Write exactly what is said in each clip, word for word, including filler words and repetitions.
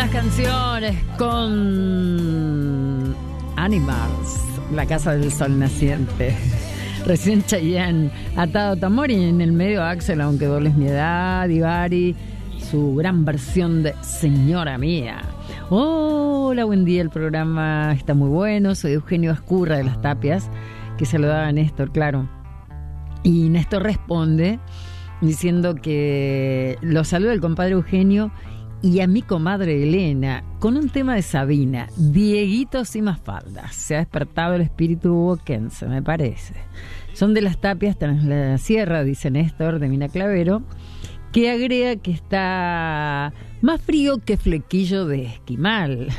Buenas canciones con Animals, La Casa del Sol Naciente. Recién Chayanne, Atado Tamor, y en el medio Axel, Aunque Dobles Mi Edad, Ibarri, su gran versión de Señora Mía. Hola, buen día, el programa está muy bueno. Soy Eugenio Ascurra de Las Tapias, que saludaba a Néstor, claro. Y Néstor responde diciendo que lo saluda el compadre Eugenio y a mi comadre Elena con un tema de Sabina, Dieguitos y Mafalda. Se ha despertado el espíritu boquense, me parece. Son de Las Tapias tras la sierra, dice Néstor de Mina Clavero, que agrega que está más frío que flequillo de esquimal,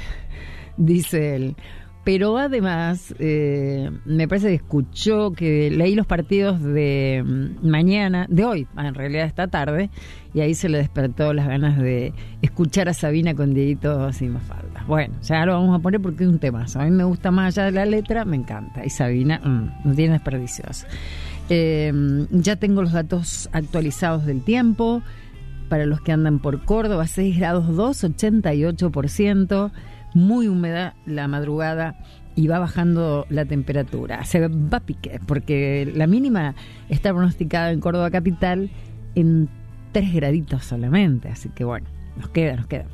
dice él. Pero además, eh, me parece que escuchó que leí los partidos de mañana, de hoy, en realidad esta tarde, y ahí se le despertó las ganas de escuchar a Sabina con Dieguitos y Mafalda. Bueno, ya lo vamos a poner porque es un temazo. A mí me gusta más allá de la letra, me encanta. Y Sabina, mmm, no tiene desperdicios. Eh, ya tengo los datos actualizados del tiempo. Para los que andan por Córdoba, seis grados dos, ochenta y ocho por ciento. Muy húmeda la madrugada y va bajando la temperatura. Se va a pique porque la mínima está pronosticada en Córdoba capital en tres graditos solamente. Así que bueno, nos queda, nos queda.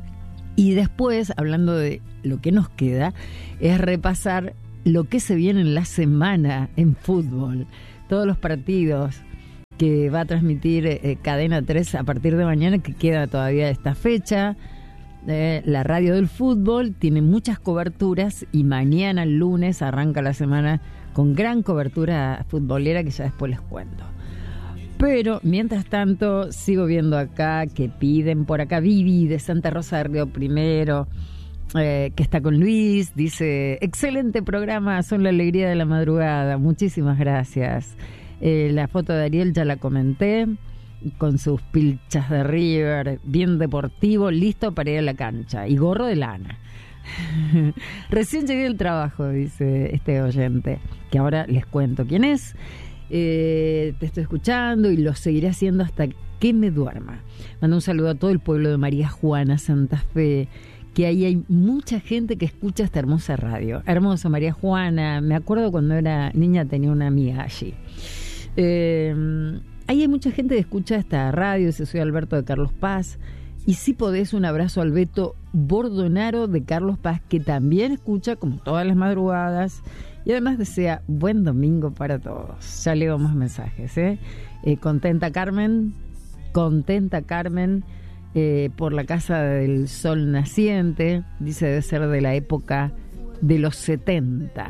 Y después, hablando de lo que nos queda, es repasar lo que se viene en la semana en fútbol. Todos los partidos que va a transmitir eh, Cadena tres a partir de mañana, que queda todavía esta fecha. Eh, la radio del fútbol tiene muchas coberturas y mañana, el lunes, arranca la semana con gran cobertura futbolera que ya después les cuento. Pero, mientras tanto, sigo viendo acá que piden por acá Vivi de Santa Rosa de Río Primero, eh, que está con Luis, dice, excelente programa, son la alegría de la madrugada, muchísimas gracias. Eh, la foto de Ariel ya la comenté, con sus pilchas de River, bien deportivo, listo para ir a la cancha, y gorro de lana. Recién llegué del trabajo, dice este oyente, que ahora les cuento quién es. Eh, te estoy escuchando y lo seguiré haciendo hasta que me duerma. Mando un saludo a todo el pueblo de María Juana, Santa Fe, que ahí hay mucha gente que escucha esta hermosa radio. Hermoso, María Juana. Me acuerdo cuando era niña tenía una amiga allí. Eh... Ahí hay mucha gente que escucha esta radio. Soy Alberto de Carlos Paz. Y si podés, un abrazo al Beto Bordonaro de Carlos Paz, que también escucha como todas las madrugadas. Y además desea buen domingo para todos. Ya leo más mensajes, ¿eh? Eh, contenta Carmen, contenta Carmen eh, por la Casa del Sol Naciente. Dice debe ser de la época de los setenta.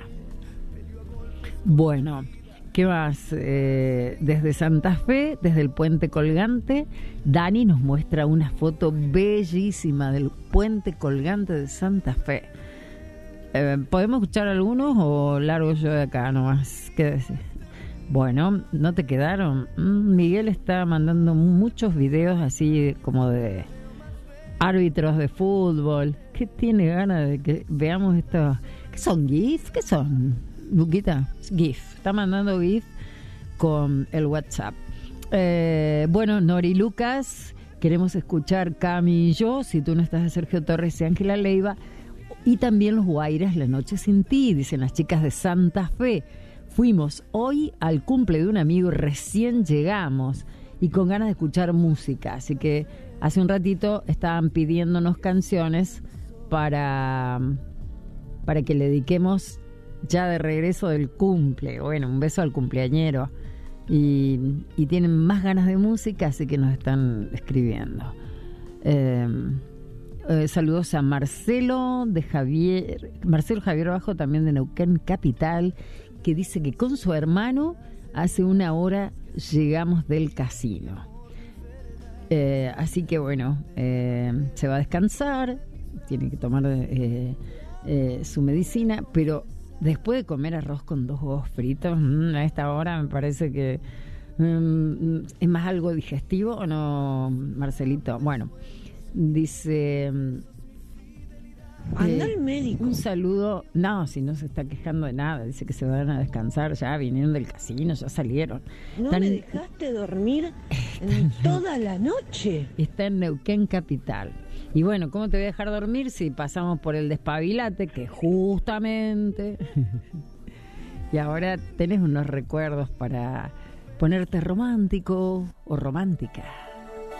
Bueno, ¿qué más? Eh, desde Santa Fe, desde el Puente Colgante, Dani nos muestra una foto bellísima del Puente Colgante de Santa Fe. Eh, ¿Podemos escuchar algunos o largo yo de acá nomás? ¿Qué decís? Bueno, ¿no te quedaron? Mm, Miguel está mandando muchos videos así como de árbitros de fútbol. ¿Qué tiene ganas de que veamos estos? ¿Qué son GIF? ¿Qué son? Luquita, GIF, está mandando GIF con el WhatsApp. Eh, bueno, Nori Lucas, queremos escuchar Cami y yo, Si tú no estás, de Sergio Torres y Ángela Leiva, y también Los Guairas, La noche sin ti, dicen las chicas de Santa Fe. Fuimos hoy al cumple de un amigo, recién llegamos y con ganas de escuchar música, así que hace un ratito estaban pidiéndonos canciones para, para que le dediquemos ya de regreso del cumple. Bueno, un beso al cumpleañero. Y, y tienen más ganas de música, así que nos están escribiendo. Eh, eh, saludos a Marcelo de Javier, Marcelo Javier Bajo, también de Neuquén Capital, que dice que con su hermano hace una hora llegamos del casino. Eh, así que bueno, eh, se va a descansar, tiene que tomar eh, eh, su medicina, pero después de comer arroz con dos huevos fritos, mmm, a esta hora me parece que mmm, es más algo digestivo, ¿o no, Marcelito? Bueno, dice... Anda eh, al médico. Un saludo. No, si no se está quejando de nada. Dice que se van a descansar. Ya vinieron del casino, ya salieron. No Están, me dejaste dormir en toda la noche. Está en Neuquén Capital. Y bueno, ¿cómo te voy a dejar dormir si pasamos por el despabilate, que justamente... y ahora tenés unos recuerdos para ponerte romántico o romántica?